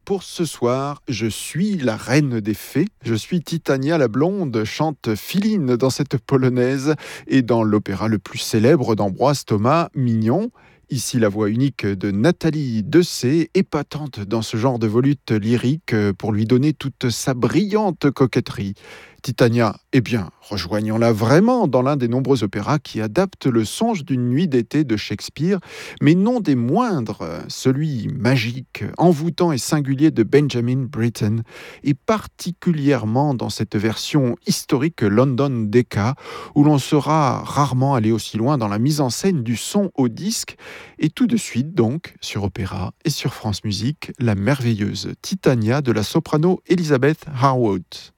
pour ce soir, je suis la reine des fées. Je suis Titania la blonde, chante Philine dans cette polonaise et dans l'opéra le plus célèbre d'Ambroise Thomas, Mignon. Ici la voix unique de Nathalie Dessay, épatante dans ce genre de volute lyrique pour lui donner toute sa brillante coquetterie. Titania, eh bien, rejoignons-la vraiment dans l'un des nombreux opéras qui adaptent le songe d'une nuit d'été de Shakespeare, mais non des moindres, celui magique, envoûtant et singulier de Benjamin Britten, et particulièrement dans cette version historique London Decca, où l'on sera rarement allé aussi loin dans la mise en scène du son au disque, et tout de suite donc, sur Opéra et sur France Musique, la merveilleuse Titania de la soprano Elizabeth Harwood.